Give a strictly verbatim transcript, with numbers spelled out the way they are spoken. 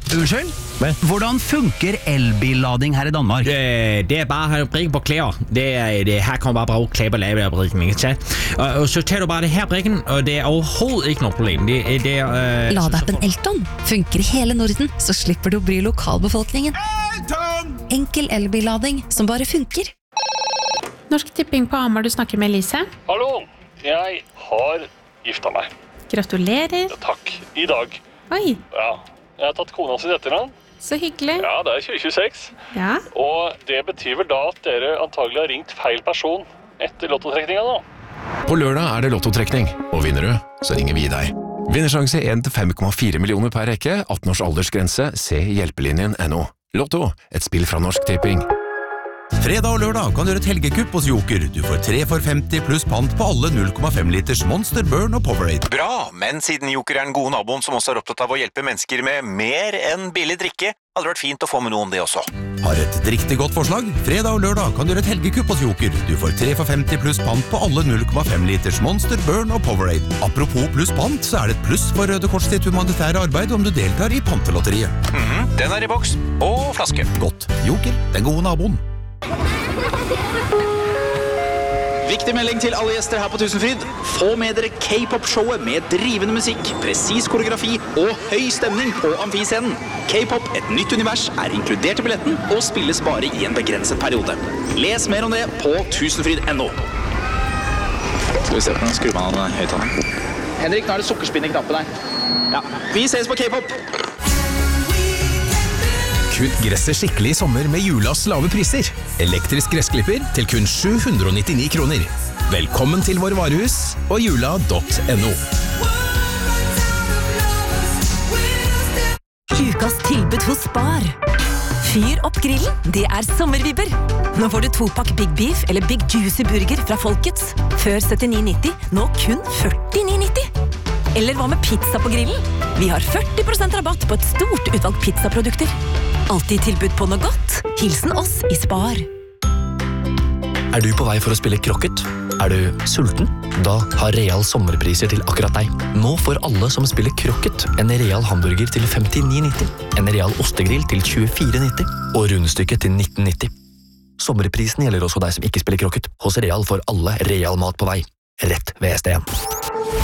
Unnskyld? Hvad? Hvordan funker elbillading her i Danmark? Det, det er bare at brikke på klæder. Det er, det, her kan man bare bruge klæder og lave af brikken, ikke sant? Og, og så tager du bare det her brikken, og det er overhovedet ikke noe problem. Det, det er... Øh, Ladappen Elton funker i hele Norden, så slipper du å bry lokalbefolkningen. Elton! Enkel elbillading som bare funker. Norsk Tipping på Hamar, du snakker med Elise. Hallo, jeg har gifta meg. Gratulerer. Ja, takk, i dag. Oi, Ja, jeg har tatt kona sin etternavn. så hyggelig. Ja, det er tjue tjueseks. Ja. Og det betyr vel da at dere antagelig har ringt feil person etter lottotrekninga da. På lørdag er det lottotrekning, og vinner du, så ringer vi deg. Vinnersjanse en til fem komma fire millioner per rekke, atten års aldersgrense, se hjelpelinjen punktum no. Lotto, et spill fra Norsk Tipping. Fredag og lørdag kan du gjøre et helgekupp hos Joker. Du får tre for femti pluss pant på alle null komma fem liters Monster, Burn og Powerade. Bra, men siden Joker er den gode naboen som også er opptatt av å hjelpe mennesker med mer enn billig drikke, hadde det vært fint å få med noe om det også. Har et riktig godt forslag? Fredag og lørdag kan du gjøre et helgekupp hos Joker. Du får tre for femti pluss pant på alle null komma fem liters Monster, Burn og Powerade. Apropos pluss pant, så er det et pluss for Røde Kors sitt humanitære arbeid om du deltar i pantelotteriet. Mhm, den er i boks, og flaske. Godt. Joker, den gode naboen. Viktig melding til alle gjester her på Tusenfryd. Få med dere K-pop-showet med drivende musikk, presis koreografi og høy stemning på amfiscenen. K-pop, et nytt univers, er inkludert i billetten og spilles bare i en begrenset periode. Les mer om det på tusenfryd punktum no. Skal vi se på den, skru man av høyttaleren. Henrik, nå er det sukkerspinn i knappen her. Ja, vi ses på K-pop. Kutt gresset skikkelig i sommer med Julas lave priser. Elektrisk gressklipper til kun sju hundre og nittini kroner. Velkommen til vår varehus og jula punktum no. Ukas tilbud hos Spar. Fyr opp grillen, det er sommervibber. Nå får du to pakk Big Beef eller Big Juicy Burger fra Folkets. Før syttini nitti, nå kun førtini nitti. Eller hva med pizza på grillen? Vi har førti prosent rabatt på et stort utvalg pizzaprodukter. Alltid tilbud på noe godt. Hilsen oss i Spar. Er du på vei for å spille krokket? Er du sulten? Da har Real sommerpriser til akkurat deg. Nå får alle som spiller krokket en Real hamburger til femtini nitti, en Real ostegrill til tjuefire nitti og rundstykket til nitten nitti. Sommerprisen gjelder også deg som ikke spiller krokket. Hos Real får alle Real mat på vei. Rett ved S D en.